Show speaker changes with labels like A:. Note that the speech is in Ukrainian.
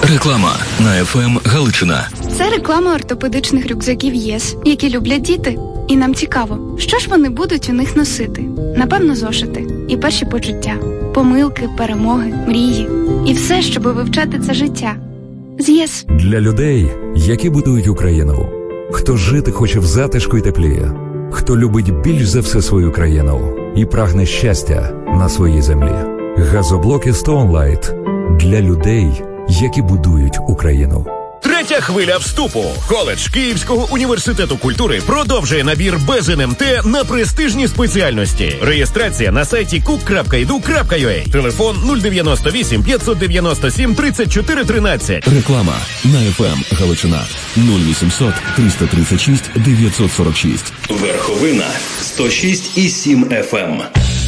A: Реклама на ФМ Галичина.
B: Це реклама ортопедичних рюкзаків ЄС, які люблять діти. І нам цікаво, що ж вони будуть у них носити? Напевно, зошити. І перші почуття. Помилки, перемоги, мрії. І все, щоб вивчати це життя. З ЄС.
C: Для людей, які будують Україну. Хто жити хоче в затишку й теплі. Хто любить більш за все свою країну. І прагне щастя на своїй землі. Газоблоки Stone Light. Для людей, які будують Україну.
D: Третя хвиля вступу. Коледж Київського університету культури продовжує набір без НМТ на престижні спеціальності. Реєстрація на сайті cook.edu.ua. Телефон 098 597 34 13.
A: Реклама на ФМ Галичина. 0800 336 946.
E: Верховина 106,7 FM.